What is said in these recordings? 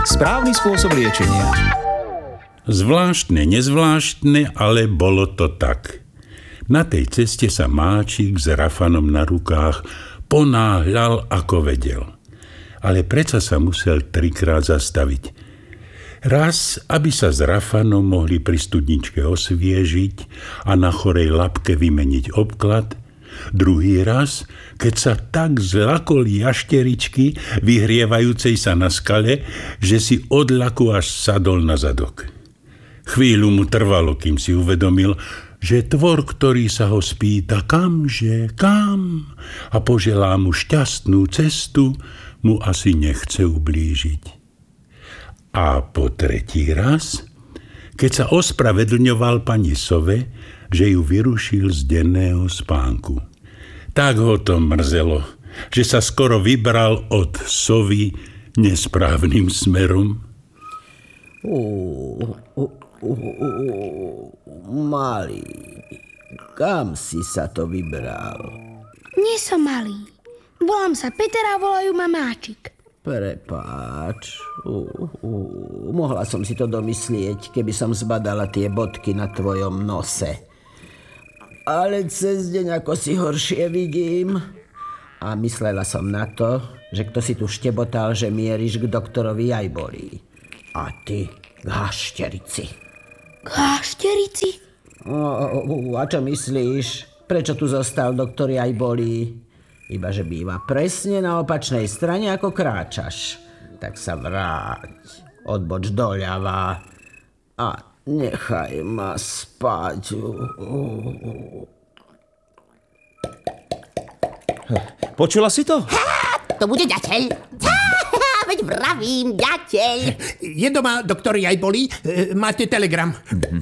Správny spôsob liečenia. Zvláštne, nezvláštne, ale bolo to tak. Na tej ceste sa Máčik s Rafanom na rukách ponáhľal, ako vedel. Ale predsa sa musel 3-krát zastaviť. Raz, aby sa s Rafanom mohli pri studničke osviežiť a na chorej labke vymeniť obklad. Druhý raz, keď sa tak zlakol jašteričky, vyhrievajúcej sa na skale, že si od laku až sadol na zadok. Chvíľu mu trvalo, kým si uvedomil, že tvor, ktorý sa ho spýta, kamže, kam, a poželá mu šťastnú cestu, mu asi nechce ublížiť. A po tretí raz, keď sa ospravedlňoval pani Sove, že ju vyrušil z denného spánku. Tak ho to mrzelo, že sa skoro vybral od Sovy nesprávnym smerom. Malý, kam si sa to vybral? Nie som malý. Volám sa Peter a volajú ma Máčik. Prepáč. Mohla som si to domyslieť, keby som zbadala tie bodky na tvojom nose. Ale cez deň ako si horšie vidím. A myslela som na to, že kto si tu štebotal, že mieríš k doktorovi Jajbolí. A ty k hašterici. K hašterici? A čo myslíš? Prečo tu zostal doktor Jajbolí? Ibaže býva presne na opačnej strane, ako kráčaš. Tak sa vráť, odboč doľava a nechaj ma spať. Počula si to? To bude ďateľ. Veď vravím, ďateľ. Je doma doktor Jajbolí? Máte telegram.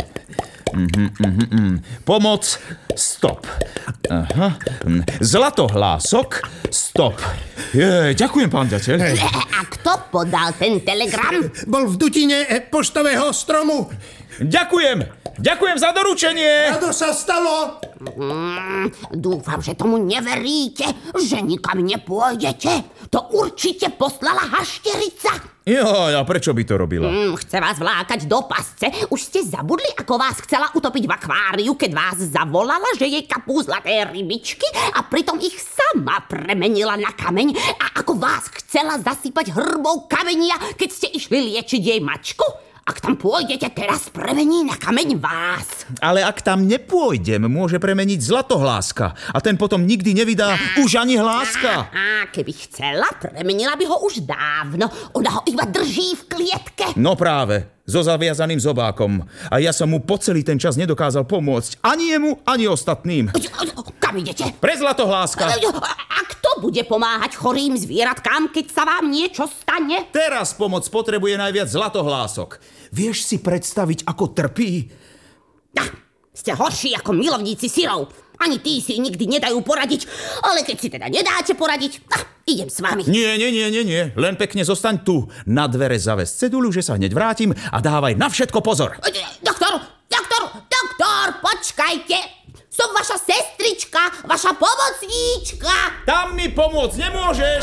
Pomoc, stop. Aha. Zlatohlások, stop. Ďakujem, pán ďateľ. A kto podal ten telegram? Bol v dutine poštového stromu. Ďakujem za doručenie. A to sa stalo? Dúfam, že tomu neveríte, že nikam nepôjdete. To určite poslala hašterica. A prečo by to robila? Chce vás vlákať do pasce. Už ste zabudli, ako vás chcela utopiť v akváriu, keď vás zavolala, že jej kapú zlaté rybičky a pritom ich sama premenila na kameň a ako vás chcela zasypať hrbou kamenia, keď ste išli liečiť jej mačku? Ak tam pôjdete, teraz premení na kameň vás. Ale ak tam nepôjdem, môže premeniť Zlatohláska a ten potom nikdy nevydá už ani hláska. Keby chcela, premenila by ho už dávno. Ona ho iba drží v klietke. No práve, so zaviazaným zobákom. A ja som mu po celý ten čas nedokázal pomôcť. Ani jemu, ani ostatným. Kam idete? Pre Zlatohláska. A kto bude pomáhať chorým zvieratkám, keď sa vám niečo stane? Teraz pomoc potrebuje najviac Zlatohlások. Vieš si predstaviť, ako trpí? Ste horší ako milovníci syrov. Ani tí si nikdy nedajú poradiť. Ale keď si teda nedáte poradiť, idem s vami. Nie. Len pekne zostaň tu. Na dvere zaves cedulu, že sa hneď vrátim a dávaj na všetko pozor. Doktor, počkajte. Som vaša sestrička, vaša pomocníčka. Tam mi pomôcť nemôžeš.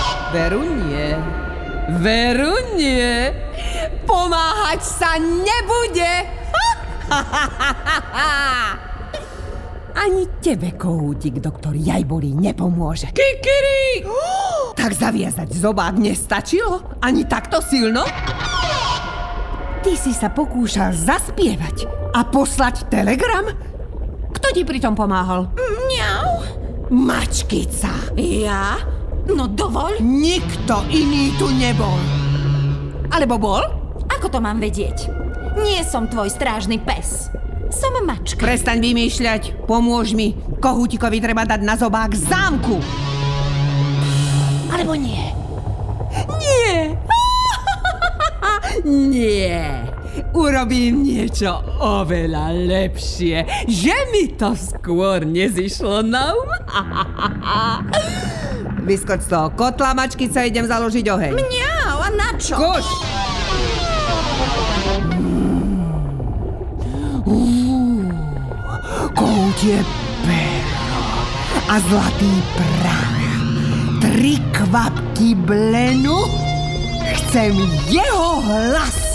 Veru nie. Pomáhať sa nebude. Ani tebe, kohútik, doktor Jajbolí nepomôže. Kikiri! Tak zaviazať zobák nestačilo? Ani takto silno? Ty si sa pokúšal zaspievať a poslať telegram? Kto ti pritom pomáhal? Mňau. Mačkica. Ja? No dovoľ. Nikto iný tu nebol. Alebo bol? Ako to mám vedieť? Nie som tvoj strážny pes. Som mačka. Prestaň vymýšľať. Pomôž mi. Kohútikovi treba dať na zobák zámku. Alebo nie. Nie. Nie. Urobím niečo oveľa lepšie. Že mi to skôr nezišlo na um. Vyskoč z toho kotla, mačkica, idem založiť oheň. Mňau, a na čo? Kuš! Kohútie pero a zlatý prach. 3 kvapky blenu. Chcem jeho hlas.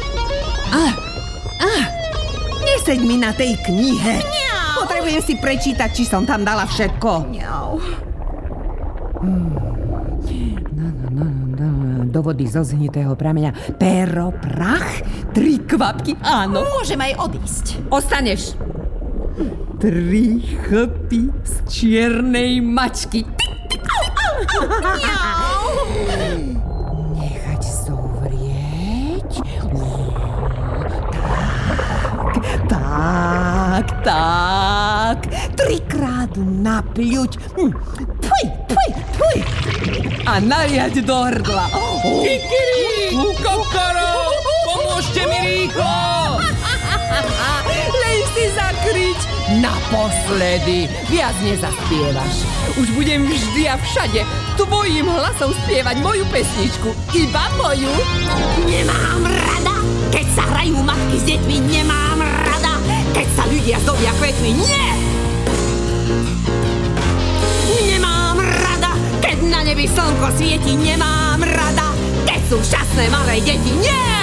Neseď mi na tej knihe. Potrebujem si prečítať, či som tam dala všetko. Do vody zo zhnitého prameňa pero, prach, 3 kvapky, áno. Môžem aj odísť. Ostaneš. 3 chlpy z čiernej mačky. Nechať zovrieť. Tak. 3-krát napľuť. Puj. A naliať do hrdla. Kikiri! Kokoro! Pomôžte mi rýchlo! Len si zakryť naposledy. Viac nezaspievaš. Už budem vždy a všade tvojim hlasom spievať moju pesničku. Iba moju. Nemám rada, keď sa hrajú matky s deťmi. Nemám rada, keď sa ľudia zdobia kvetmi. Nie! Nemám rada, keď na nebi slnko svieti. Nemám rada, keď sú šťastné malé deti. Nie!